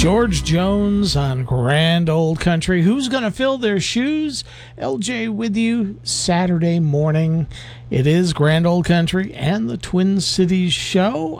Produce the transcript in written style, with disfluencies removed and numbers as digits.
George Jones on Grand Old Country. Who's going to fill their shoes? LJ with you Saturday morning. It is Grand Old Country and the Twin Cities Show.